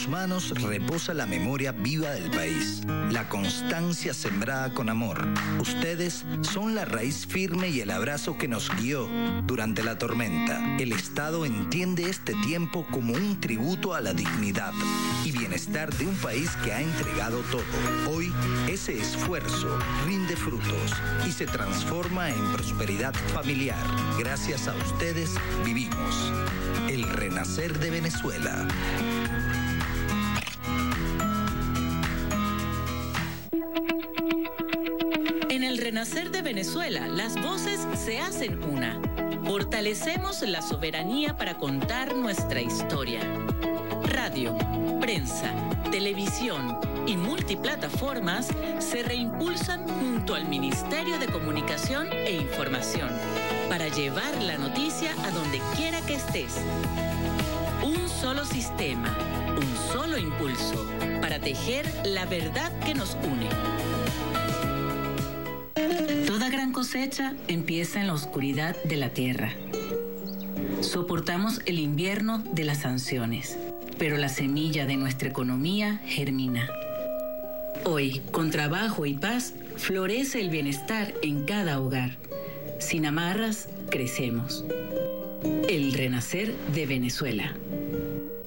sus manos reposa la memoria viva del país, la constancia sembrada con amor. Ustedes son la raíz firme y el abrazo que nos guió durante la tormenta. El Estado entiende este tiempo como un tributo a la dignidad y bienestar de un país que ha entregado todo. Hoy, ese esfuerzo rinde frutos y se transforma en prosperidad familiar. Gracias a ustedes vivimos el renacer de Venezuela. En el renacer de Venezuela, las voces se hacen una. Fortalecemos la soberanía para contar nuestra historia. Radio, prensa, televisión y multiplataformas se reimpulsan junto al Ministerio de Comunicación e Información para llevar la noticia a donde quiera que estés. Un solo sistema, un solo impulso para tejer la verdad que nos une. Toda gran cosecha empieza en la oscuridad de la tierra. Soportamos el invierno de las sanciones, pero la semilla de nuestra economía germina. Hoy, con trabajo y paz, florece el bienestar en cada hogar. Sin amarras, crecemos. El renacer de Venezuela.